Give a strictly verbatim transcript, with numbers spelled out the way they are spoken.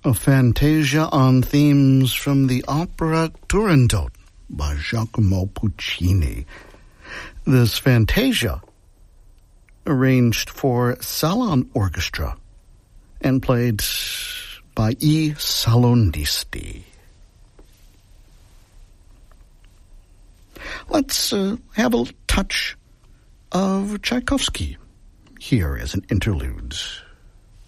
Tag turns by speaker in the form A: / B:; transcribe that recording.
A: a fantasia on themes from the opera Turandot by Giacomo Puccini. This fantasia, arranged for Salon Orchestra and played by I Salonisti. Let's uh, have a touch of Tchaikovsky here as an interlude.